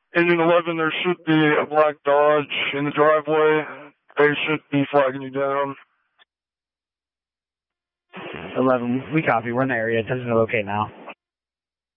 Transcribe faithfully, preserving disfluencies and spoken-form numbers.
Engine eleven, there should be a black Dodge in the driveway. They should be flagging you down. eleven, we copy. We're in the area. Attention to locate now.